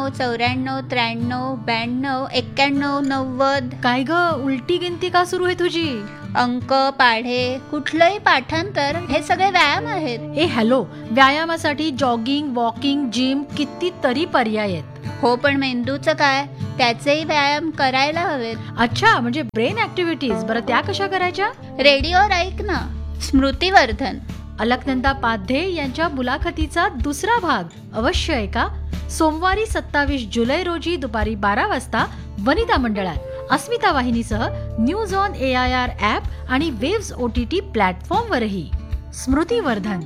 94, 93, 92, 91, 90. काय ग, उलटी गिनती का सुरू आहे तुझी? अंक, पाढे, कुठलंही पाठांतर हे सगळे व्यायाम आहेत. ए हॅलो, व्यायामासाठी जॉगिंग, वॉकिंग, जिम कितीतरी पर्याय आहेत. हो, पण मेंदूचं काय? त्याचेही व्यायाम करायला हवेत. अच्छा, म्हणजे ब्रेन ऍक्टिव्हिटीज. बरं, त्या कशा करायच्या? रेडिओवर ऐक ना, स्मृतिवर्धन. अलकनंदा पाध्ये यांच्या मुलाखतीचा दुसरा भाग अवश्य ऐका. सोमवारी 27 जुलै रोजी दुपारी 12 वाजता वनिता मंडळात अस्मिता वाहिनीसह न्यूज ऑन AIR ॲप आणि वेव्स OTT प्लॅटफॉर्मवरही. स्मृतिवर्धन.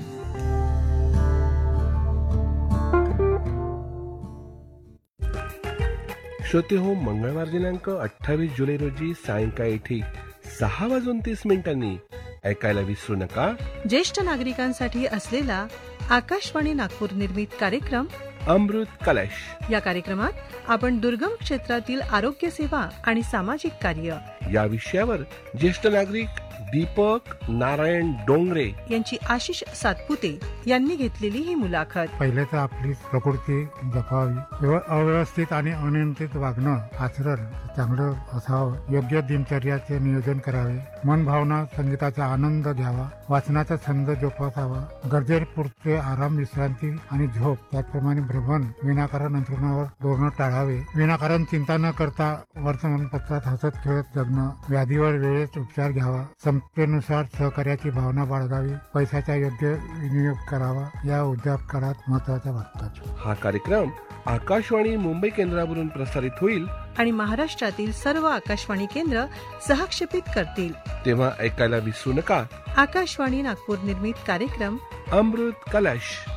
श्रोते हो, मंगळवार दिनांक 28 जुलै रोजी सायंकाळी ठीक 6:30 ऐकायला विसरू नका ज्येष्ठ नागरिकांसाठी असलेला आकाशवाणी नागपूर निर्मित कार्यक्रम अमृत कलश. या कार्यक्रमात आपण दुर्गम क्षेत्रातील आरोग्य सेवा आणि सामाजिक कार्य या विषयावर ज्येष्ठ नागरिक दीपक नारायण डोंगरे यांची आशिष सातपुते यांनी घेतलेली ही मुलाखत. पहिले तर आपली प्रकृती जपावी, अव्यवस्थित आणि अनियंत्रित वागणं, आचरण चांगलं असावं, योग्य दिनचर्याचे नियोजन करावे, मन भावना संगीताचा आनंद घ्यावा, वाचनाचा छंद जोपासावा, गरजेपुरते आराम, विश्रांती आणि झोप, त्याचप्रमाणे भ्रमण, विनाकारण अंथरुणावर डोरणं टाळावे, विनाकारण चिंता न करता वर्तमानपत्रात हसत खेळत जगणं, व्याधीवर वेळेत उपचार घ्यावा, संस्थेनुसार सहकार्याची भावना बाळगावी, पैशाचा योग्य विनियोग करावा, या उद्याप काळात महत्वाच्या वाटतात. हा कार्यक्रम आकाशवाणी मुंबई केंद्रावरून प्रसारित होईल आणि महाराष्ट्रातील सर्व आकाशवाणी केंद्र सहक्षेपित करतील. तेव्हा ऐकायला विसरू नका आकाशवाणी नागपूर निर्मित कार्यक्रम अमृत कलश.